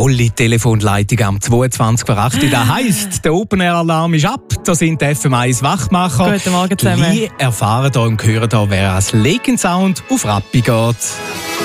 volle Telefonleitung am 22 vor 8. Das heisst, der Open-Air-Alarm ist ab. Da sind die FM1 Wachmacher. Guten Morgen zusammen. Die erfahren hier und hören hier, wer als Legend-Sound auf Rappi geht.